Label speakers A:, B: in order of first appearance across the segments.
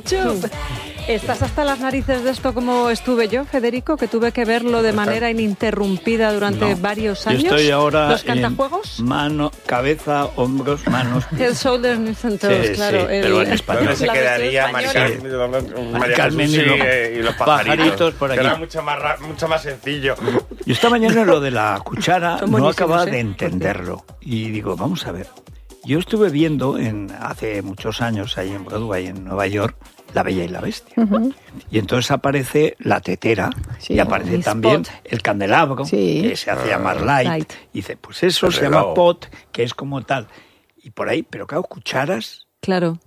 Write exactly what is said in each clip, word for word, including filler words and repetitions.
A: ketchup. ¿Estás hasta las narices de esto como estuve yo, Federico? Que tuve que verlo de manera ininterrumpida durante
B: no,
A: varios años.
B: Yo estoy ahora
A: ¿Los cantajuegos?
B: En mano, cabeza, hombros, manos.
A: Head, shoulders, knees and toes,
B: sí,
A: claro.
B: Sí,
A: el,
B: pero en español.
C: ¿Dónde se quedaría María Carmen y, y, y los pajaritos? pajaritos por aquí. Que era mucho más, mucho más sencillo.
B: Yo esta mañana lo de la cuchara no acababa
A: ¿eh?
B: de entenderlo. Y digo, vamos a ver. Yo estuve viendo en hace muchos años, ahí en Broadway, en Nueva York, La Bella y la Bestia. Uh-huh. Y entonces aparece la tetera, sí, y aparece el también pot. El candelabro, sí. que se hace llamar light. light. Y dice, pues eso el se reloj. llama pot, que es como tal. Y por ahí, pero claro, cucharas.
A: Claro.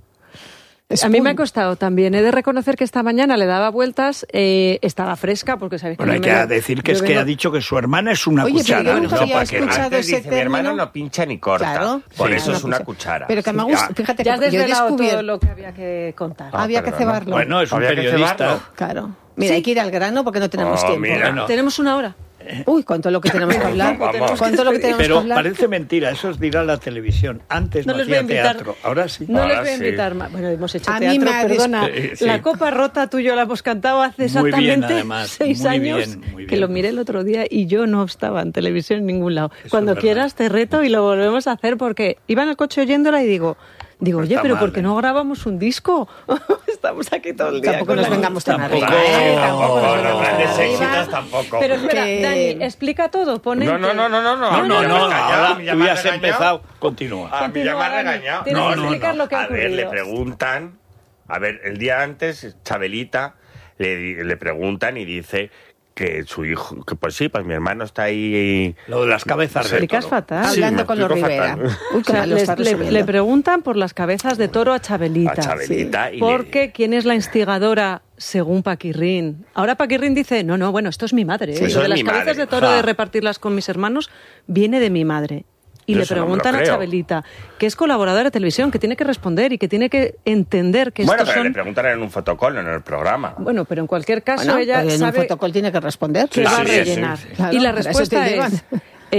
A: A mí me ha costado también. He de reconocer que esta mañana le daba vueltas, eh, estaba fresca, porque sabéis que...
B: Bueno,
A: no
B: hay
A: me
B: que decir que es que ha dicho que su hermana es una
D: Oye,
B: cuchara.
D: Pero yo nunca
B: no,
D: había
B: porque
D: escuchado ese
C: dice, mi hermana no pincha ni corta.
D: Claro,
C: por
D: sí,
C: eso
D: es
C: es una
D: cuchara.
C: cuchara.
D: Pero que me gusta,
C: sí,
D: fíjate
A: ya
D: que
A: has
D: yo he
A: desvelado
D: descubierto...
A: todo lo que había que contar.
D: Ah, había que cebarlo.
B: Bueno, es un
C: había
B: periodista.
D: Claro. Mira, sí. hay que ir al grano porque no tenemos
C: oh,
D: tiempo.
C: Mira,
A: no. Tenemos una hora.
D: Uy, cuánto lo que tenemos que hablar.
C: Vamos.
D: Cuánto lo que tenemos
B: Pero
D: que hablar.
B: parece mentira, eso os dirá la televisión. Antes no,
A: no les
B: hacía
A: voy a invitar,
B: teatro, ahora sí.
A: No
C: ahora
A: les voy a invitar
C: sí.
A: más. Bueno, hemos hecho
D: a
A: teatro,
D: mí me
A: perdona.
B: Eh, sí.
A: La Copa Rota tú y yo la hemos cantado hace exactamente
B: muy bien, además,
A: seis
B: muy
A: años,
B: bien, muy bien.
A: que lo miré el otro día y yo no estaba en televisión en ningún lado.
B: Eso
A: Cuando
B: es
A: quieras te reto y lo volvemos a hacer porque iba en el coche oyéndola y digo... Digo,
B: no
A: oye, pero
B: mal,
A: ¿por qué
B: ¿eh?
A: no grabamos un disco? Estamos aquí todo el día.
D: Tampoco nos vengamos tan
B: Tampoco,
D: arriba, ¿eh?
C: Tampoco,
D: nos
C: los
D: vengamos tan
C: grandes
D: arriba.
C: éxitos tampoco.
A: Pero espera,
D: Que-
A: Dani, explica todo, ponente.
C: No, no, no, no, no.
B: No,
C: a mí
B: no,
C: ya me
B: no,
C: has callado,
B: ahora
C: a mí ya
B: tú
C: me
B: ya
C: has
B: has
C: regañado.
B: empezado, continúa.
C: A mí ya me has
A: Dani.
C: regañado.
A: Tienes
B: No,
A: que
B: no,
A: explicar
B: no.
A: lo que ha
C: A ver, le
A: ocurrido.
C: preguntan, a ver, el día antes, Chabelita le, le preguntan y dice que su hijo, que pues sí, pues mi hermano está ahí.
B: Lo de las cabezas de
A: Explicas
B: toro.
A: fatal.
C: Sí,
D: Hablando
C: me
D: con los
C: explico
D: Rivera.
C: fatal.
D: Uy, qué
A: O sea,
D: mal lo
A: les-
D: está
A: le,
D: resolviendo.
A: le preguntan por las cabezas de toro a Chabelita.
C: A Chabelita
A: Sí.
C: y
A: Porque
C: le-
A: quién es la instigadora según Paquirrín. Ahora Paquirrín dice, no, no, bueno, esto es mi madre.
C: Sí,
A: ¿eh?
C: eso
A: Lo de
C: es
A: las
C: mi
A: cabezas
C: madre.
A: de toro
B: Ja.
A: de repartirlas con mis hermanos viene de mi madre. Y
C: Yo
A: le
C: eso no me lo
A: preguntan a
C: creo.
A: Chabelita, que es colaboradora de televisión, que tiene que responder y que tiene que entender que
C: Bueno,
A: estos
C: pero le
A: son...
C: preguntan en un fotocall, en el programa.
A: Bueno, pero en cualquier caso
D: Bueno,
A: ella
D: pues en
A: sabe
D: un fotocall tiene que responder.
A: que
C: Sí,
A: va a
C: sí,
A: rellenar.
C: sí, sí.
D: Claro,
A: y la
D: para eso
A: respuesta
D: te llevan.
A: es...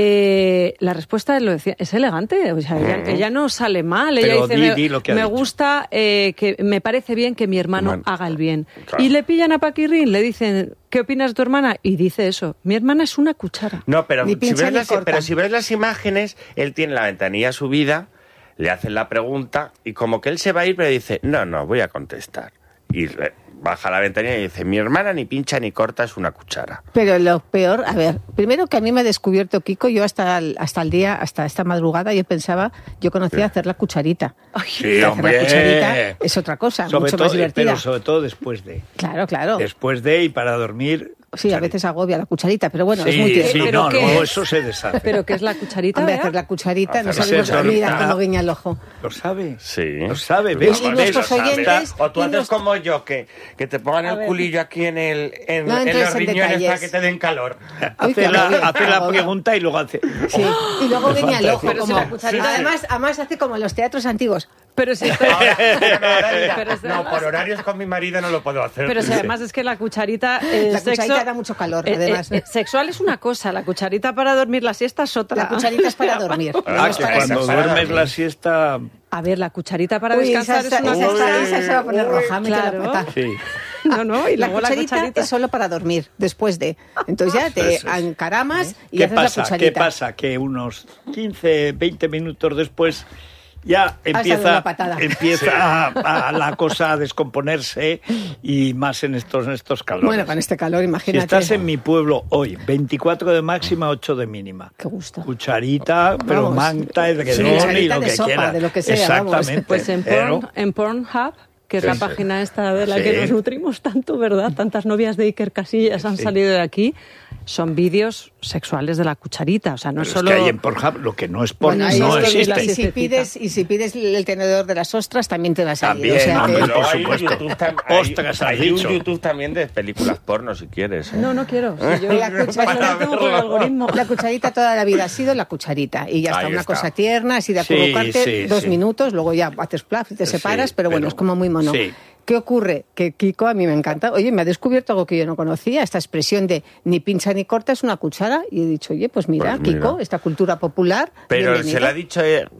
A: eh, la respuesta lo decía, es elegante, o sea, ella, ella no sale mal, ella
B: Pero
A: dice,
B: di-
A: me,
B: di lo que ha
A: me
B: dicho.
A: gusta, eh, que me parece bien que mi hermano
C: Bueno,
A: haga el bien.
C: claro.
A: Y le pillan a Paquirrín, le dicen, ¿qué opinas de tu hermana? Y dice eso, mi hermana es una cuchara.
C: No, pero
D: Ni
C: si,
D: pincha
C: ves
D: ni
C: las,
D: corta.
C: pero si ves las imágenes, él tiene la ventanilla subida, le hacen la pregunta y como que él se va a ir, pero dice, no, no, voy a contestar. Y le- baja la ventanilla y dice, mi hermana ni pincha ni corta, es una cuchara.
D: Pero lo peor, a ver, primero que a mí me ha descubierto Kiko, yo hasta el, hasta el día, hasta esta madrugada, yo pensaba, yo conocía hacer la cucharita.
B: Sí,
D: Y hacer
B: hombre.
D: la cucharita es otra cosa,
B: Sobre
D: mucho
B: todo,
D: más divertida.
B: pero sobre todo después de.
D: Claro, claro.
B: Después de y para dormir.
D: Sí, a veces agobia la cucharita, pero bueno,
B: Sí,
D: es muy
B: sí,
D: tierno.
A: ¿Pero
B: no,
A: qué
B: no,
A: es?
B: eso se deshace.
A: Pero que es la cucharita,
D: Hombre,
A: ¿verdad?
D: hacer la cucharita, no
C: Hacer
D: sabemos,
B: la
D: mira
B: cucharita.
D: cómo guiña el ojo.
B: Lo sabe.
C: Sí.
B: Lo sabe,
C: Lo
B: ¿ves?
D: Y
C: sabe,
D: nuestros
C: lo sabe.
D: oyentes-
C: O tú
D: y
C: haces
D: nos-
C: como yo, que, que te pongan
A: A
C: el
A: ver.
C: culillo aquí en, el, en,
D: No
C: en
D: entres
C: los
D: en
C: riñones
D: detalles.
C: para que te den calor.
D: Uy,
B: Hace
D: qué
B: la,
D: agobio,
B: hace
D: qué
B: la
D: agobio.
B: pregunta y luego hace.
D: Sí, y luego guiña el ojo.
B: Pero
D: Como,
A: si la cucharita-
D: además, además hace como en los teatros antiguos.
A: Pero si,
C: Ahora, ahora dirá,
A: Pero es
C: no,
A: además-
C: por horarios con mi marido no lo puedo hacer.
A: pero si además es que la cucharita... el
D: La
A: sexo-
D: cucharita da mucho calor,
A: eh,
D: además.
A: eh, eh, sexual es una cosa, la cucharita para dormir la siesta es otra.
D: La cucharita es para dormir.
B: Ah,
D: No es
B: que
D: para
B: cuando
D: sexo.
C: para
B: duermes
C: dormir.
B: la siesta.
A: A ver, la cucharita para
D: Uy,
A: descansar
D: esa,
A: es una
D: esa,
A: cosa...
D: esa, esa se va a poner roja, mete la
A: Claro.
D: pata.
B: Sí.
A: No, no, y
D: La
A: luego la
D: cucharita,
A: cucharita...
D: es solo para dormir, después de. Entonces ya te
C: Eso es.
D: encaramas y
B: ¿Qué
D: haces la
B: pasa?
D: cucharita.
B: ¿Qué pasa? Que unos quince, veinte minutos después ya
D: dado
B: empieza,
D: una patada.
B: empieza a, a la cosa a descomponerse y más en estos, en estos calores.
D: Bueno, con este calor,
B: Si
D: imagínate.
B: estás en mi pueblo hoy, veinticuatro de máxima, ocho de mínima.
D: Qué gusto.
B: Cucharita, pero
D: Vamos.
B: manta, edredón
D: Sí,
B: y
D: cucharita
B: lo
D: de
B: que
D: sopa,
B: quieras.
D: de lo que sea, vamos.
B: Exactamente.
A: Pues en,
B: pero-
A: Porn, en Pornhub, que es
B: Sí,
A: la
B: sí.
A: página esta de la
B: Sí.
A: que nos nutrimos tanto, ¿verdad? Tantas novias de Iker Casillas han
B: Sí.
A: salido de aquí. Son vídeos sexuales de la cucharita, o sea, no
B: Pero
A: es solo...
B: es que hay en Pornhub lo que no es porno,
D: Bueno, ahí
B: no
D: es que-
B: existe.
D: y si pides y si pides el tenedor de las ostras también te va a salir.
B: También,
D: o sea
B: hombre,
D: que-
C: Luego
B: por
C: hay un
B: supuesto.
C: YouTube tam- hay-
B: Ostras, has
C: hay
B: dicho.
C: un YouTube también de películas porno, si quieres. ¿eh?
A: No, no quiero. Si yo
D: La cucharita,
A: lo tengo por el algoritmo.
D: la cucharita toda la vida ha sido la cucharita y ya está,
C: Ahí
D: una
C: está.
D: cosa tierna, así de
B: Sí,
D: acurrucarte
B: sí,
D: dos
B: sí.
D: minutos, luego ya haces plaf y te
B: Sí,
D: separas, pero bueno,
B: pero-
D: es como muy mono.
B: sí.
D: ¿Qué ocurre? Que Kiko a mí me encanta. Oye, me ha descubierto algo que yo no conocía, esta expresión de ni pincha ni corta es una cuchara y he dicho, oye, pues mira,
C: Pues mira.
D: Kiko, esta cultura popular,
C: Pero
D: bienvenido.
C: se le ha dicho, eh,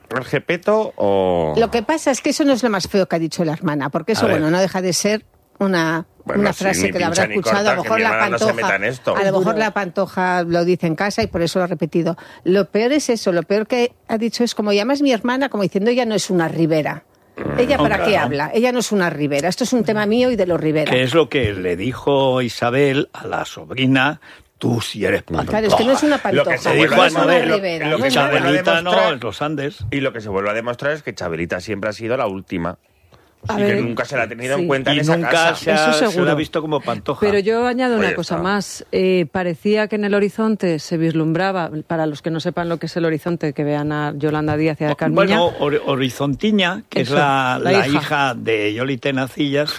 C: el Gepetto o...?
D: Lo que pasa es que eso no es lo más feo que ha dicho la hermana, porque eso, bueno, no deja de ser una,
C: bueno,
D: una frase
C: sí,
D: que la habrá escuchado. A lo mejor la Pantoja,
C: no
D: a lo mejor la Pantoja lo dice en casa y por eso lo ha repetido. Lo peor es eso, lo peor que ha dicho es como llamas mi hermana, como diciendo ella no es una Rivera. ¿Ella para
B: no,
D: qué
B: claro.
D: habla? Ella no es una Rivera. Esto es un tema mío y de los Rivera.
B: Que es lo que le dijo Isabel a la sobrina. Tú sí eres Pantoja.
D: Claro, es que no es una Pantoja.
C: Lo que se
D: no
C: dijo
D: es
C: a
D: una
C: Isabel,
D: Rivera.
C: lo que
D: no es
C: Isabel-
D: una-
B: Chabelita
C: demostrar-
B: no, es los Andes.
C: Y lo que se vuelve a demostrar es que Chabelita siempre ha sido la última.
A: A
C: y
A: ver,
C: que nunca se la ha tenido
A: sí.
C: en cuenta en
B: Y
C: esa
B: nunca
C: casa.
B: se, ha,
A: Eso
B: se
A: seguro.
B: la ha visto como Pantoja.
A: Pero yo añado una
C: Oye,
A: cosa
C: está.
A: más. Eh, parecía que en el horizonte se vislumbraba, para los que no sepan lo que es el horizonte, que vean a Yolanda Díaz y a Carmiña.
B: Bueno, Or- Horizontiña, que
A: Eso,
B: es la,
A: la
B: la
A: hija.
B: hija. de Yoli Tenacillas.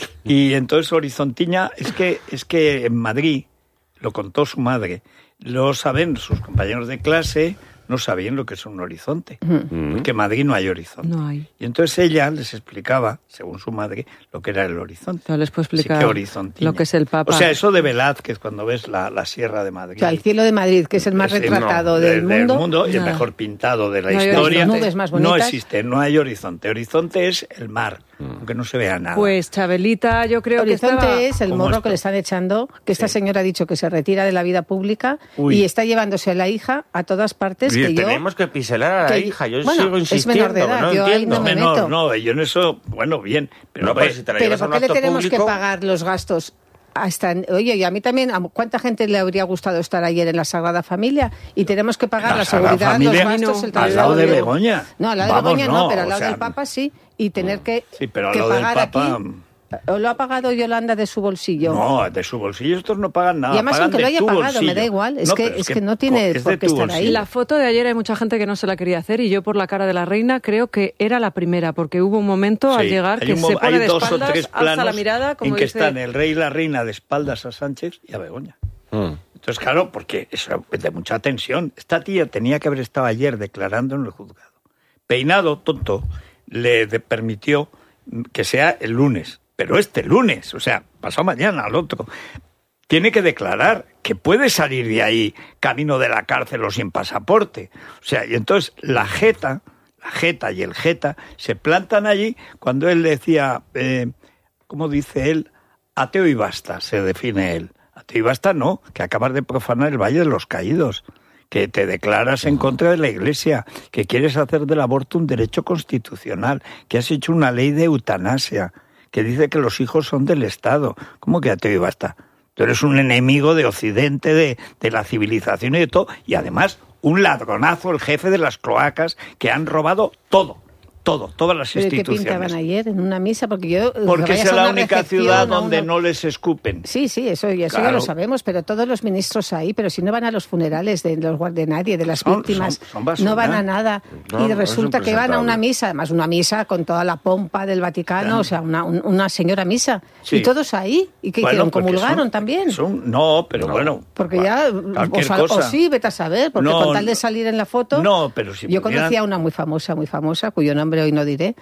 B: Y entonces Horizontiña, es que, es que en Madrid, lo contó su madre, lo saben sus compañeros de clase, no sabían lo que es un horizonte, porque en Madrid no hay horizonte.
A: No hay.
B: Y entonces ella les explicaba, según su madre, lo que era el horizonte.
A: Yo les puedo explicar
B: Sí que Horizontiña.
A: lo que es el Papa.
B: O sea, eso de Velázquez, cuando ves la, la Sierra de Madrid.
D: O sea, el cielo de Madrid, que es el más
B: Es el-
D: retratado
B: no,
D: del,
B: de-
D: mundo.
B: y el
A: Nada.
B: mejor pintado de la
A: No hay
B: historia.
A: horizonte.
D: Nubes más
B: No
D: bonitas.
B: existe, no hay horizonte. Horizonte es el mar, aunque no se vea nada.
A: Pues Chabelita, yo creo
D: Horizonte
A: que estaba...
D: es el
B: como
D: morro
B: esto.
D: que le están echando, que esta
B: Sí.
D: señora ha dicho que se retira de la vida pública
B: Uy.
D: y está llevándose a la hija a todas partes.
C: Oye,
D: que yo,
C: tenemos que piselar a la
D: que-
C: hija. Yo
D: bueno,
C: sigo
D: es
C: insistiendo.
D: menor de edad,
C: no
D: yo ahí
C: entiendo.
D: no me
B: menor,
D: meto.
B: no, yo en eso, bueno, bien. Pero,
C: No,
B: hombre,
C: pero si te la
D: Pero
C: llevas a
D: ¿por
C: un
D: qué le
C: acto
D: tenemos
C: público,
D: que pagar los gastos? Hasta, oye, y a mí también, ¿a cuánta gente le habría gustado estar ayer en la Sagrada Familia? Y tenemos que pagar
B: La
D: la,
B: Sagrada
D: seguridad,
B: Familia,
D: los gastos, el
A: no,
B: al
D: traslado
B: lado de
D: de-
B: Begoña.
D: No, al lado de
B: Vamos,
D: Begoña no,
B: no,
D: pero al
B: o
D: lado
B: sea,
D: del Papa sí. Y tener que,
B: Sí, pero al
D: que
B: lado del
D: pagar
B: Papa...
D: aquí. ¿O lo ha pagado Yolanda de su bolsillo?
B: No, de su bolsillo estos no pagan nada.
D: Y además,
B: pagan
D: aunque
B: de
D: lo haya
B: tu
D: pagado, me
B: bolsillo.
D: da igual, es que-
B: pero
D: es que no tiene
B: es de
D: por qué
B: tu
D: estar ahí.
B: bolsillo.
A: La foto de ayer hay mucha gente que no se la quería hacer y yo por la cara de la reina creo que era la primera, porque hubo un momento al
B: Sí,
A: llegar
B: hay
A: que
B: un
A: se
B: mo-
A: pone
B: hay
A: de
B: dos o
A: espaldas,
B: tres
A: alza
B: planos
A: la mirada, como
B: en que
A: dice...
B: están el rey y la reina de espaldas a Sánchez y a Begoña.
C: Mm.
B: Entonces, claro, porque eso es de mucha tensión. Esta tía tenía que haber estado ayer declarando en el juzgado. Peinado, tonto, le de- permitió que sea el lunes. Pero este lunes, o sea, pasado mañana al otro, tiene que declarar que puede salir de ahí camino de la cárcel o sin pasaporte. O sea, y entonces la jeta, la jeta y el jeta se plantan allí cuando él decía, eh, ¿cómo dice él? Ateo y basta, se define él. Ateo y basta no, que acabas de profanar el Valle de los Caídos, que te declaras en contra de la Iglesia, que quieres hacer del aborto un derecho constitucional, que has hecho una ley de eutanasia, que dice que los hijos son del Estado. ¿Cómo que ateo y basta? Tú eres un enemigo de Occidente, de, de la civilización y de todo, y además un ladronazo, el jefe de las cloacas, que han robado todo, todo, todas las
D: ¿Pero qué
B: instituciones.
D: pintaban ayer en una misa? Porque yo...
B: Porque
D: vayas
B: es
D: a
B: la
D: una
B: única
D: recepción,
B: ciudad
D: a
B: donde
D: una-
B: no les escupen.
D: Sí, sí, eso, y eso ya
B: Claro.
D: lo sabemos, pero todos los ministros ahí, pero si no van a los funerales de los guard- de nadie, de las
B: Son-
D: víctimas,
B: son- son basura.
D: no van a nada.
C: No,
D: y
C: no,
D: resulta
C: es
D: que van a una
C: impresentable.
D: misa, además una misa con toda la pompa del Vaticano,
B: Claro.
D: o sea, una, un- una señora misa.
B: Sí.
D: Y todos ahí. ¿Y qué
B: Bueno,
D: hicieron?
B: porque
D: ¿Comulgaron
B: son-
D: también?
B: son- no, pero
C: No.
B: bueno.
D: Porque
B: cua-
D: ya,
B: cualquier
D: o, sal-
B: cosa.
D: o sí, vete a saber, porque
B: No,
D: con tal de salir en la foto...
B: No, pero si
D: Yo
B: pudieran-
D: conocía a una muy famosa, muy famosa, cuyo nombre hoy no diré,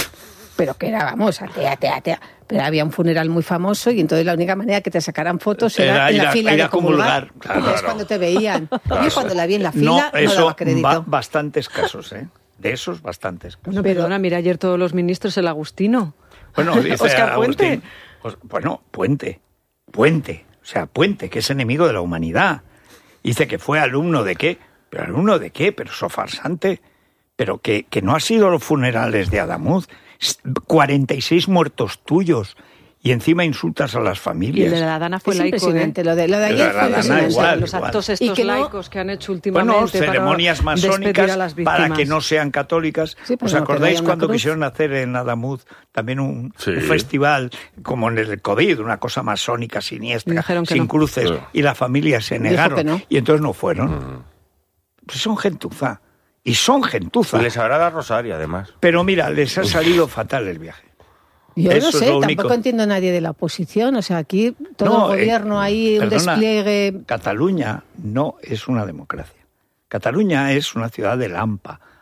D: pero que era, vamos, atea, atea, atea. Pero había un funeral muy famoso y entonces la única manera que te sacaran fotos era,
B: Era
D: en
B: ir
D: la
B: a-
D: fila
B: ir a
D: de comulgar.
B: comulgar, claro.
D: Porque es cuando te veían. Yo cuando la vi en la fila no,
B: eso
D: daba crédito.
B: va- bastantes casos, ¿eh? De esos, bastantes casos.
A: No, perdona, mira ayer todos los ministros el Agustino.
B: Bueno, dice
A: Óscar Puente.
B: Agustín, pues, bueno, Puente, Puente, o sea, Puente, que es enemigo de la humanidad. Dice que fue alumno de qué, pero alumno de qué, pero eso farsante, pero que, que no ha sido los funerales de Adamuz, cuarenta y seis muertos tuyos, y encima insultas a las
A: Y
B: familias.
A: el de la Dana fue
D: Es
A: laico, ¿eh?
D: impresionante. Lo de, lo de
B: El de
D: ayer
B: la
D: fue
B: Dana
D: impresionante.
B: igual.
A: Los actos
D: Y
A: estos
D: que no-
A: laicos que han hecho últimamente
B: Bueno,
A: para
B: ceremonias
A: despedir
B: masónicas
A: a las
B: para
A: víctimas.
B: que no sean católicas.
D: Sí, pero
B: ¿Os
D: no, que
B: acordáis
D: no haya una
B: cuando
D: cruz?
B: quisieron hacer en Adamuz también un,
C: Sí.
B: un festival como en el COVID, una cosa masónica siniestra,
A: Y dijeron que
B: sin
A: no.
B: cruces,
C: Sí.
B: y la familia se
D: Dijo
B: negaron
D: que no.
B: y entonces no fueron? Pues son gentuza. Y son gentuza.
C: Les habrá dado Rosario, además.
B: Pero mira, les ha salido fatal el viaje.
D: Yo
B: Eso
D: no
B: es
D: sé,
B: lo
D: tampoco
B: único.
D: entiendo a nadie de la oposición. O sea, aquí todo
B: No,
D: el
B: eh,
D: gobierno ahí, un
B: perdona,
D: despliegue...
B: Cataluña no es una democracia. Cataluña es una ciudad de Lampa,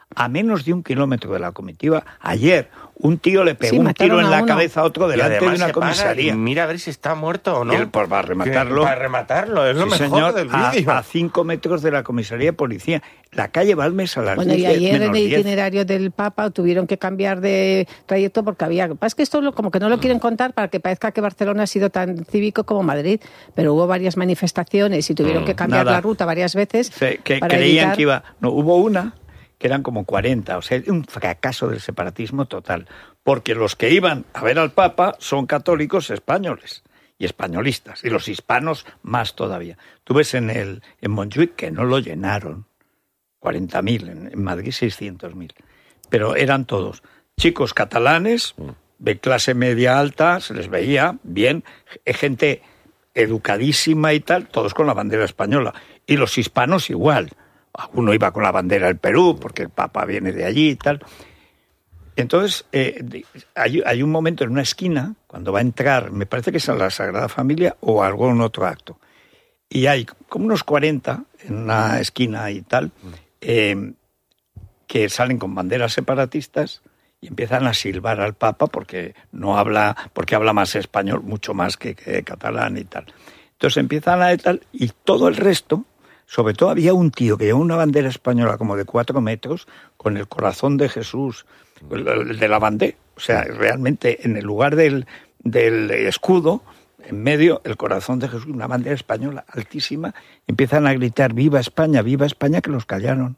B: a menos de un kilómetro de la comitiva. Ayer un tío le pegó
D: Sí,
B: un tiro en la
D: uno.
B: cabeza a otro delante de una
C: se
B: comisaría.
C: para y mira a ver si está muerto o no.
B: Y él, pues, para rematarlo.
C: Que- Para rematarlo, es lo
B: Sí,
C: mejor
B: señor,
C: del
B: a,
C: vídeo.
B: a cinco metros de la comisaría de policía. La calle Balmes a las
D: Bueno, y
B: diez
D: ayer en
B: menos
D: el
B: diez.
D: itinerario del Papa tuvieron que cambiar de trayecto porque había... Es que esto lo- como que no lo quieren contar para que parezca que Barcelona ha sido tan cívico como Madrid, pero hubo varias manifestaciones y tuvieron que cambiar
B: Nada.
D: la ruta varias veces.
B: Se- que
D: para
B: creían
D: evitar-
B: que iba... No, hubo una que eran como cuarenta, o sea, un fracaso del separatismo total, porque los que iban a ver al Papa son católicos españoles y españolistas, y los hispanos más todavía. Tú ves en el en Montjuïc que no lo llenaron, cuarenta mil, en, en Madrid seiscientos mil, pero eran todos chicos catalanes, de clase media alta, se les veía bien, gente educadísima y tal, todos con la bandera española, y los hispanos igual. Uno iba con la bandera del Perú, porque el Papa viene de allí y tal. Entonces, eh, hay, hay un momento en una esquina, cuando va a entrar, me parece que es a la Sagrada Familia o a algún otro acto, y hay como unos cuarenta en una esquina y tal, eh, que salen con banderas separatistas y empiezan a silbar al Papa porque no habla, porque habla más español, mucho más que, que catalán y tal. Entonces empiezan a tal, y todo el resto, sobre todo había un tío que llevaba una bandera española como de cuatro metros, con el corazón de Jesús, el de la bandera, o sea, realmente en el lugar del, del escudo, en medio, el corazón de Jesús, una bandera española altísima, empiezan a gritar, ¡viva España, viva España!, que los callaron.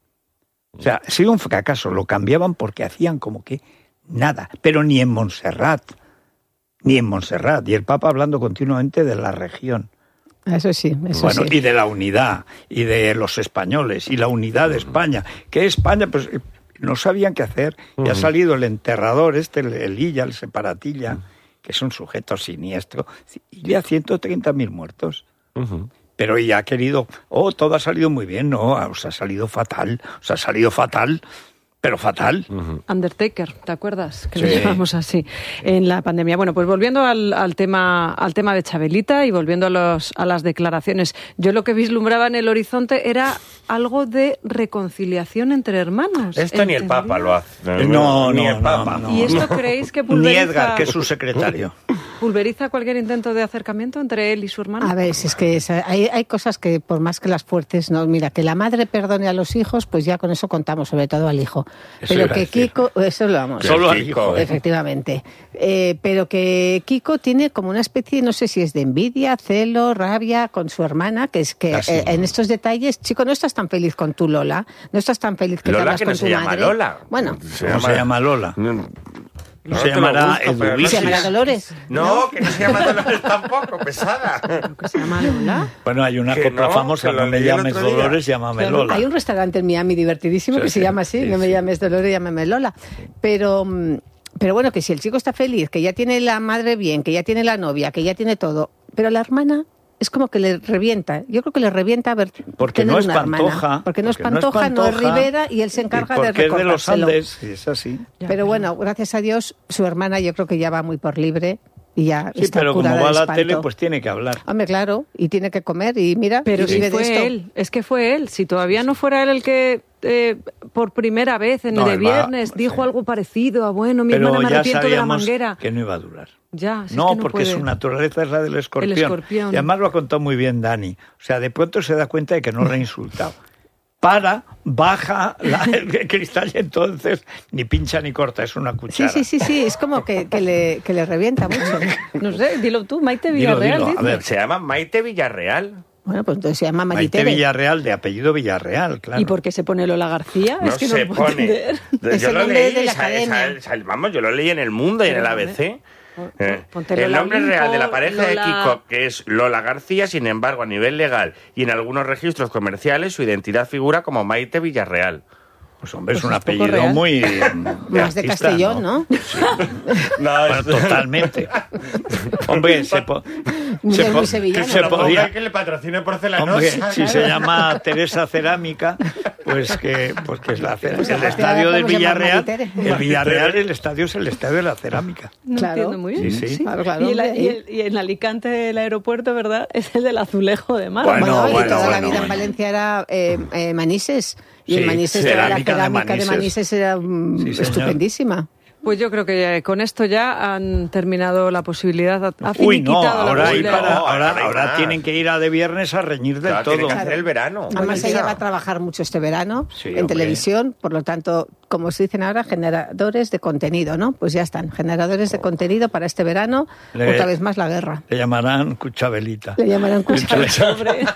B: O sea, ha sido un fracaso, lo cambiaban porque hacían como que nada, pero ni en Montserrat, ni en Montserrat, y el Papa hablando continuamente de la región.
D: Eso sí, eso
B: Bueno,
D: sí.
B: y de la unidad, y de los españoles, y la unidad de España. ¿Qué España? Pues eh, no sabían qué hacer, y ha salido el enterrador, este, el, el Illa, el separatilla, que es un sujeto siniestro, y ya ciento treinta mil muertos.
C: Uh-huh.
B: Pero ella ha querido, oh, todo ha salido muy bien, no, os ha salido fatal, os ha salido fatal, pero fatal.
A: Undertaker, ¿te acuerdas? Que
B: Sí.
A: lo llamamos así en la pandemia. Bueno, pues volviendo al, al tema al tema de Chabelita y volviendo a, los, a las declaraciones, yo lo que vislumbraba en el horizonte era algo de reconciliación entre hermanos.
C: Esto ni el
A: ¿entendía?
C: Papa lo hace.
B: No,
C: ni
B: no,
C: el Papa.
B: no,
A: ¿Y esto creéis que
B: Ni
A: pulveriza,
B: Edgar, que es su secretario.
A: pulveriza cualquier intento de acercamiento entre él y su hermano?
D: A ver, si es que es- hay, hay cosas que por más que las fuertes, no, mira, que la madre perdone a los hijos, pues ya con eso contamos, sobre todo al hijo.
B: Eso
D: Pero
B: iba a
D: que
B: decir.
D: Kiko, eso lo vamos.
B: Solo al
C: Kiko,
B: hijo.
C: ¿eh?
D: Efectivamente. Eh, pero que Kiko tiene como una especie, no sé si es de envidia, celo, rabia con su hermana, que es que
B: Ah, sí.
D: eh, en estos detalles, chico, no estás tan feliz con tu Lola, no estás tan feliz que te
C: Lola,
D: hablas
C: que
D: con
C: no
D: tu
C: se llama
D: madre.
C: Lola.
D: Bueno,
B: ¿Cómo se llama Lola?
C: No,
B: No
C: no
B: se
C: te lo
B: llamará
C: busco, pero no
B: Eduviges.
D: ¿se
C: sé.
D: llamará Dolores?
C: No, que no se llama Dolores tampoco, pesada.
A: Creo que se llama Lola.
B: Bueno, hay una
C: Que
B: copla
C: no,
B: famosa,
C: que lo
B: no me
C: leí el
B: llames
C: otro día.
B: Dolores, llámame
D: Claro,
B: Lola.
D: hay un restaurante en Miami divertidísimo
B: Sí,
D: que se
B: sí,
D: llama así,
B: sí,
D: no me
B: sí.
D: llames Dolores, llámame Lola. Pero, mm, pero bueno, que si el chico está feliz, que ya tiene la madre bien, que ya tiene la novia, que ya tiene todo, pero la hermana es como que le revienta. Yo creo que le revienta a ver
B: Porque
D: tener
B: no es
D: una hermana.
B: Pantoja.
D: Porque no es
B: porque no es
D: Pantoja, no es
B: Pantoja,
D: Rivera y él se encarga de
B: porque es de los
D: recordárselo.
B: Andes, sí, es así.
A: Ya,
D: Pero
A: ya.
D: bueno, gracias a Dios, su hermana yo creo que ya va muy por libre y ya
B: Sí,
D: está
B: pero como
D: curada
B: va a
D: de
B: la
D: espanto.
B: tele, pues tiene que hablar.
D: Hombre, claro, y tiene que comer y mira,
A: Pero
D: y
A: si
D: vive de
A: fue
D: esto.
A: él, es que fue él. Si todavía no fuera él el que eh, por primera vez en
B: No,
A: el de
B: él va-
A: viernes
B: sí.
A: dijo algo parecido a bueno, mi
B: Pero
A: hermana me
B: ya
A: arrepiento de la
B: sabíamos
A: manguera.
B: que no iba a durar.
A: Ya, si es
B: No,
A: que no
B: porque
A: puede.
B: su naturaleza es la del escorpión.
A: escorpión.
B: Y además lo ha contado muy bien Dani. O sea, de pronto se da cuenta de que no le ha insultado. Para, baja la, el cristal y entonces ni pincha ni corta, es una
D: Sí,
B: cuchara.
D: sí, sí, sí, es como que, que, le, que le revienta mucho.
A: No sé, dilo tú, Maite
B: Dilo,
A: Villarreal.
B: dilo, a
A: dice.
B: ver.
C: Se llama Maite Villarreal.
D: Bueno, pues entonces se llama
B: Maite
D: Maritere.
B: Villarreal, de apellido Villarreal, claro.
A: ¿Y por qué se pone Lola García?
C: No
A: es que
C: se
A: no lo puedo
C: pone.
A: entender.
D: Es
C: Yo
D: el
C: lo
D: nombre
C: leí,
D: de la
C: sa-
D: academia.
C: sa- sa- vamos, yo lo leí en El Mundo y en el
A: Pero,
C: A B C. Eh,
A: ponte
C: el
A: Lola
C: nombre real de la
A: Olimpo,
C: pareja de
A: Lola-
C: Kiko, que es Lola García, sin embargo, a nivel legal y en algunos registros comerciales, su identidad figura como Maite Villarreal.
B: Pues hombre, es
A: Pues
B: un
A: es poco
B: apellido
A: real.
B: muy...
D: Más de
B: artista,
D: Castellón, ¿no?
C: No,
B: Bueno, totalmente. Hombre, se po-
D: Muy,
B: Se
D: muy
B: po-
D: sevillano.
B: que se
C: Lo
B: podía-
C: ponga que le patrocine porcelanosa.
B: Hombre, si
C: claro.
B: se llama Teresa Cerámica, pues que, pues que es la ce-
D: Pues
B: el
D: aparte
B: estadio
D: ahora
B: del
D: podemos llamar
B: Villarreal.
D: Maritere.
B: El Villarreal, el estadio es el estadio de la cerámica.
A: No
D: Claro.
A: entiendo muy bien.
B: Sí, sí.
D: Claro, claro,
A: y, el,
D: hombre.
A: y, el- y en Alicante el aeropuerto, ¿verdad? Es el del azulejo de mar.
B: Bueno,
D: Bueno, y
B: bueno,
D: toda la
B: bueno,
D: vida en
B: bueno.
D: Valencia era eh, eh, Manises. Y
B: Sí,
D: en Manises toda la
B: cerámica de
D: cerámica de
B: Manises.
D: Manises era mm,
B: Sí, señor.
D: estupendísima.
A: Pues yo creo que con esto ya han terminado la posibilidad. Ha
B: Uy, no,
A: finiquitado la
B: ahora, hay
A: posibilidad.
B: para-
C: no,
B: ahora,
C: ahora hay
B: ahora
C: más.
B: tienen que ir a de viernes a reñir del
C: Claro,
B: todo.
C: tiene que hacer el verano.
D: Además,
C: Marisa.
D: ella va a trabajar mucho este verano
B: Sí,
D: en
B: hombre.
D: televisión, por lo tanto, como se dicen ahora, generadores de contenido, ¿no? Pues ya están, generadores de contenido para este verano,
B: Le-
D: otra vez más la guerra.
B: Le llamarán Cuchabelita.
D: Le llamarán cuchara.
A: Pobre.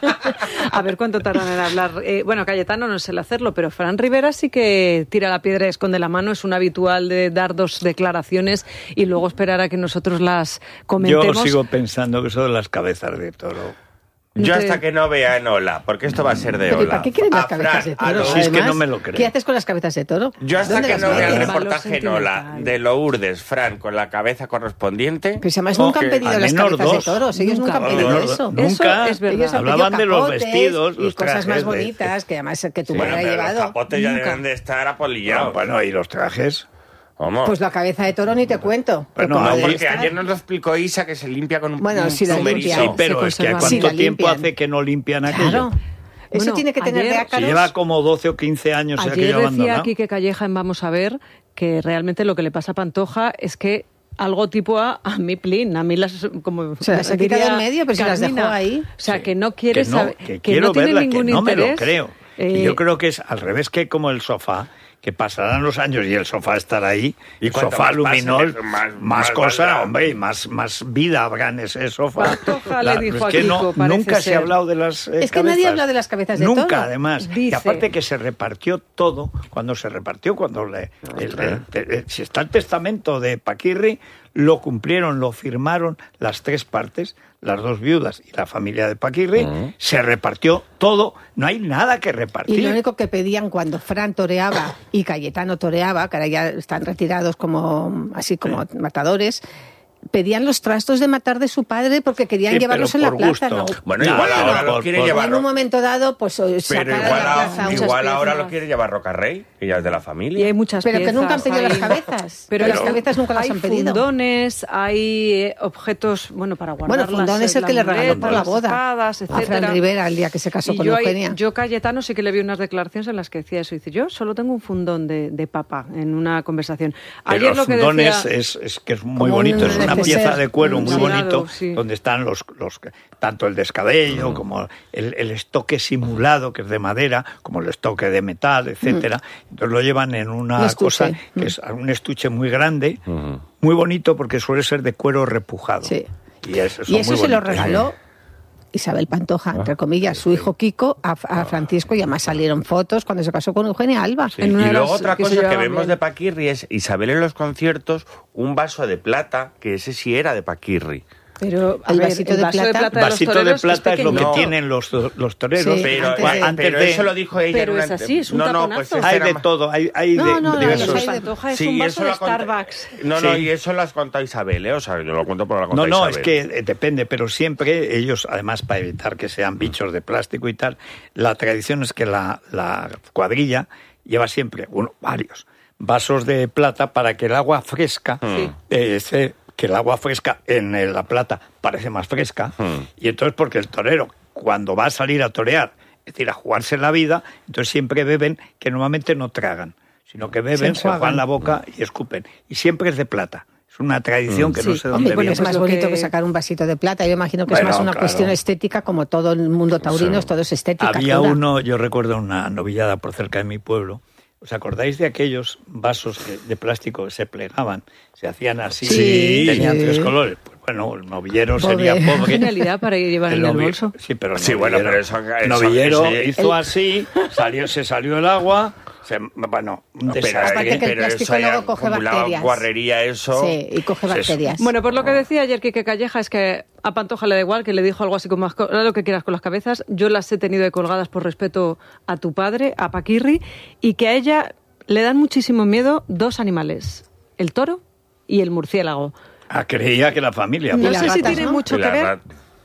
A: A ver cuánto tardan en hablar. Eh, bueno, Cayetano no suele hacerlo, pero Fran Rivera sí que tira la piedra y esconde la mano. Es un habitual de dar dos declaraciones y luego esperar a que nosotros las
B: Yo
A: comentemos.
B: sigo pensando que eso de las cabezas de toro.
C: Yo
A: No te-
C: hasta que no vea en Ola, porque esto va a ser de
D: Pero ¿y
C: Ola.
D: para qué quieren las
C: A Fran,
D: cabezas de
C: a
D: toro?
C: lo-
B: Sí, es que
D: Además,
B: no me lo creo.
D: ¿Qué haces con las cabezas de toro?
C: Yo hasta
D: ¿Dónde
C: que
D: las
C: no vea el
D: metes?
A: Valor
C: reportaje en Ola
A: sentimental.
C: de Lourdes, Fran, con la cabeza correspondiente...
D: Pero si además
B: Oh,
D: nunca han
B: que
D: pedido
B: al
D: las
B: menos
D: cabezas
B: dos.
D: de toros, ellos nunca,
A: Nunca.
D: han pedido
B: No,
D: eso.
B: Nunca
A: Eso es verdad.
D: Ellos han
B: hablaban
D: pedido
B: de los
D: capotes
B: vestidos,
D: y
B: los
D: cosas
B: trajes
D: más
B: de-
D: bonitas que además que tu
B: Sí,
D: madre
C: Bueno,
D: ha
C: pero los
D: llevado.
C: capotes ya
A: Nunca.
C: deben de estar
B: No,
C: apolillados.
B: bueno, y los trajes.
C: ¿Cómo?
D: Pues la cabeza de toro ni te cuento. Pero
B: Bueno,
D: como
C: no,
B: ahí-
D: debe
C: porque
D: estar.
C: ayer nos lo explicó Isa que se limpia con un,
D: Bueno,
C: un
D: sí la
C: plumerizo.
D: limpia.
B: Sí, pero
A: se
B: es que
A: conserva.
B: ¿cuánto
D: Sí, la
B: tiempo
D: limpian.
B: hace que no limpian aquello?
D: Claro. Eso
A: Bueno,
D: tiene que tener
A: ayer-
D: de
B: Si
D: ácaros.
B: lleva como doce o quince años
A: Ayer
B: aquello
A: decía
B: abandonado.
A: Quique Calleja en Vamos a ver que realmente lo que le pasa a Pantoja es que algo tipo a, a mí Plin, a mí las como
D: Se las ha quitado
A: diría
D: en medio, pero si las
A: Carmina.
D: dejó ahí.
A: O sea,
B: Sí.
A: que no quiere
B: que no,
A: saber,
B: que,
A: que
B: quiero
A: no tiene
B: verla,
A: ningún
B: que no me
A: interés.
B: lo creo. Que
A: Eh,
B: yo creo que es al revés que como el sofá, que pasarán los años y el sofá estará ahí.
C: Y
B: el
C: cuanto
B: sofá
C: más pase,
B: luminol,
C: más-
B: más,
C: más
B: cosa,
C: valdrá.
B: hombre, y más, más vida habrá en ese sofá.
A: Pantoja le dijo
B: es
A: a
B: que
A: Kiko,
B: no,
A: parece
B: nunca se
A: ser.
B: ha hablado de las eh,
D: Es que nadie
B: cabezas.
D: habla de las cabezas de
B: Nunca,
D: toro.
B: además.
A: Dice.
B: Y aparte que se repartió todo, cuando se repartió, cuando le, el- el- el- si está el testamento de Paquirri, lo cumplieron, lo firmaron las tres partes, las dos viudas y la familia de Paquirri, se repartió todo, no hay nada que repartir.
D: Y lo único que pedían cuando Fran toreaba y Cayetano toreaba, que ahora ya están retirados como así como matadores, pedían los trastos de matar de su padre porque querían
B: Sí,
D: llevarlos en
B: pero
D: la
B: por
D: plaza.
B: gusto.
D: ¿no?
C: Bueno,
B: No,
C: igual
B: no,
C: ahora lo
B: por-
C: quiere
B: por-
D: O
C: llevar...
D: en un momento dado, pues
C: Pero
D: sacar
C: igual,
D: a la
C: ahora-
D: plaza muchas
C: igual ahora
D: piezas.
C: lo quiere llevar Rocarrey, que ya es de la
A: Y
C: familia.
A: hay muchas
D: Pero que
A: piezas,
D: nunca han pedido las
A: hay-
D: cabezas.
A: Pero
D: Las
A: es-
D: cabezas nunca las
A: hay
D: han pedido.
A: fundones, hay eh, objetos, bueno, para guardar
D: Bueno, Fundón
A: las-
D: es el que le regaló
A: amuletos,
D: por la
A: las
D: boda
A: espadas,
D: a Fran
A: etcétera.
D: Rivera el día que se casó
A: Y
D: con
A: yo, ahí-
D: Eugenia.
A: yo Cayetano sí que le vi unas declaraciones en las que decía eso. Dice, yo solo tengo un fundón de, de papa en una conversación.
B: Pero
A: Ayer
B: los
A: lo que
B: fundones
A: decía...
B: es, es que es muy
D: Como
B: bonito,
D: un
B: es una
D: neceser,
B: pieza de cuero
A: un
B: muy
A: bordado,
B: bonito,
A: sí.
B: donde están los, los tanto el descabello como el, el estoque simulado, que es de madera, como el estoque de metal, etcétera. Entonces lo llevan en una
D: Un estuche.
B: cosa que es un estuche muy grande, muy bonito porque suele ser de cuero repujado.
D: Sí.
B: Y eso,
D: Y eso se lo
B: regaló
D: regaló Isabel Pantoja, entre comillas, su hijo Kiko, a, a Francisco, y además salieron fotos cuando se casó con Eugenia Alba.
A: En una
C: Y
A: de
C: luego
A: las
C: otra
A: que se
C: cosa que
A: llevaban
C: vemos
A: bien.
C: de Paquirri es Isabel en los conciertos, un vaso de plata, que ese sí era de Paquirri.
A: Pero a
D: El
A: ver,
D: vasito
A: el
D: de
A: vaso de
D: plata-
A: plata de los
B: vasito de
A: toreros
B: plata es lo que
C: pequeño.
B: tienen los, los toreros.
D: Sí,
C: Pero,
D: antes de-
B: antes
C: pero
B: de-
C: eso lo dijo ella.
A: Pero
C: en una-
A: es así, es un
C: no, no,
A: taponazo.
C: pues ese
B: hay
C: era
B: de
C: más-
B: todo, hay, hay
D: No,
B: de
D: no, no,
B: diversos.
D: no,
A: El
D: hay de-
A: Pantoja es
C: Sí,
A: un
C: eso
A: vaso
C: lo
A: de
C: ha contado-
A: Starbucks.
C: No, no,
B: Sí.
C: y eso lo has contado Isabel, ¿eh? O sea, yo lo cuento por la
B: No,
C: contado
B: no,
C: Isabel.
B: es que eh, depende, pero siempre ellos, además para evitar que sean bichos de plástico y tal, la tradición es que la, la cuadrilla lleva siempre, uno, varios vasos de plata para que el agua fresca,
C: Sí.
B: eh, se- que el agua fresca en eh, la plata parece más fresca,
C: Hmm.
B: y entonces porque el torero, cuando va a salir a torear, es decir, a jugarse la vida, entonces siempre beben, que normalmente no tragan, sino que beben, se,
D: enjuagan.
B: juegan la boca y escupen, y siempre es de plata. Es una tradición que no
A: Sí.
B: sé
A: Hombre,
B: dónde
A: bueno,
B: viene.
D: Es más
A: lo
D: bonito
A: que-
D: que... sacar un vasito de plata. Yo imagino que es
B: Bueno,
D: más una
B: claro.
D: cuestión estética, como todo el mundo taurino, todo es estética.
B: Había
D: toda.
B: uno, yo recuerdo una novillada por cerca de mi pueblo. ¿Os acordáis de aquellos vasos que- de plástico que se plegaban? Se hacían así,
D: Sí.
B: tenían
D: Sí.
B: tres colores. Pues bueno, el novillero
D: Pobre.
B: sería pobre.
A: Genialidad para llevar en el
B: novi-
A: bolso.
B: Sí, pero el
C: Sí, bueno,
B: novillero,
C: pero eso-
B: el
C: eso-
B: novillero
C: eso-
B: hizo así, salió, se salió el agua, se, bueno, un
C: Pero,
B: desastre.
D: Aparte que el
C: pero
D: plástico
C: eso ya
D: luego coge
C: acumulaba
D: bacterias.
C: guarrería eso.
D: Sí, y coge
B: Sí, sí.
D: bacterias.
A: Bueno, pues lo que decía ayer Quique Calleja es que a Pantoja le da igual, que le dijo algo así como, haz lo que quieras con las cabezas, yo las he tenido ahí colgadas por respeto a tu padre, a Paquirri, y que a ella le dan muchísimo miedo dos animales, el toro y el murciélago.
B: Ah, creía que la familia.
A: No
D: Y las
A: sé si
D: ratas,
A: tiene
D: ¿no?
A: mucho
C: Y
A: que
C: la
A: ver,
C: rat-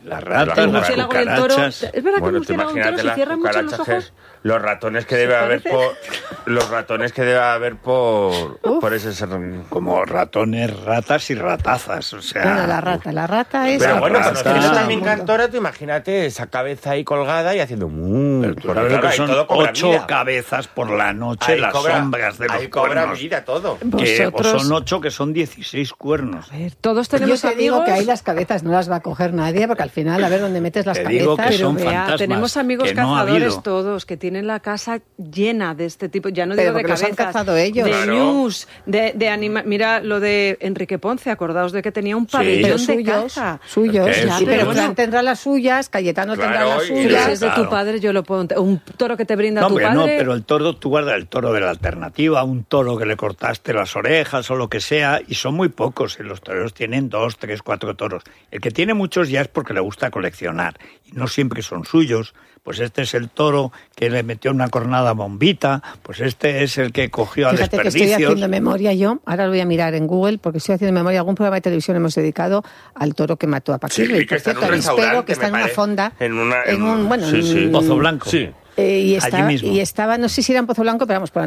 B: Las ratas,
A: El
B: las
A: murciélago y el toro.
B: cucarachas.
A: Es verdad que el
C: Bueno, tú
A: murciélago y el toro
C: imagínate
A: se
C: las
A: cierran mucho los
C: cucarachas,
A: ojos.
C: que- los ratones que debe
A: ¿Se
C: haber
A: parece?
C: por los ratones que debe haber por por ese ser.
B: Como ratones, ratas y ratazas, o sea...
D: Bueno, la rata, la rata es...
C: Pero
B: la
C: bueno,
B: rata.
C: conociendo
B: Todo
C: también
D: el mundo.
C: Cantora, tú imagínate esa cabeza ahí colgada y haciendo mmm,
B: Pero tú sabes que son ocho cabezas por la noche,
C: ahí
B: las
C: cobra,
B: sombras de los
C: ahí cobra
B: cuernos.
C: vida todo.
B: Que, o
A: Vosotros-
B: son ocho que son dieciséis cuernos.
A: A ver, todos
D: Yo
A: tenemos
D: te
A: amigos.
D: digo que ahí las cabezas no las va a coger nadie, porque al final, a ver dónde metes las
B: Te digo
D: cabezas.
B: que
A: Pero
B: son
A: vea,
B: fantasmas,
A: tenemos amigos
B: que no ha
A: cazadores
B: habido.
A: todos que tienen la casa llena de este tipo. Ya no
D: Pero
A: digo de
D: porque los han
A: cabezas,
D: cazado ellos.
A: de
C: Claro.
A: news, de, de anima. Mira lo de Enrique Ponce. Acordaos de que tenía un
D: Pero
A: pabellón de
D: suyos,
A: caza.
D: suyos,
B: Es que
A: es
D: sí, pero
A: suyo.
D: Fran tendrá las suyas, Cayetano tendrá
C: Claro,
D: las
C: y-
A: Pero
D: suyas.
A: si es de tu
B: Claro.
A: padre, yo lo puedo. ent- Un toro que te brinda
B: No,
A: tu
B: hombre,
A: padre.
B: no, pero el toro, tú guardas el toro de la alternativa, un toro que le cortaste las orejas o lo que sea, y son muy pocos, y los toreros tienen dos, tres, cuatro toros. El que tiene muchos ya es porque le gusta coleccionar, y no siempre son suyos. Pues este es el toro que le metió una cornada a Bombita, pues este es el que cogió a
D: Fíjate que estoy
B: desperdicios.
D: haciendo memoria yo, ahora lo voy a mirar en Google, porque estoy haciendo memoria, algún programa de televisión hemos dedicado al toro que mató a
C: Sí,
D: Paquirri,
C: que
D: por
C: está en
D: cierto,
C: un
D: al Espero,
C: restaurante,
D: que está
C: me
D: en una
C: parece,
D: fonda,
C: en una- en
D: un,
C: un-
D: bueno,
C: sí,
D: en
C: sí.
D: un-
B: Pozo Blanco.
C: Sí.
D: eh, y
B: Allí
D: estaba,
B: mismo.
D: y estaba, no sé si era en Pozo Blanco, pero vamos, por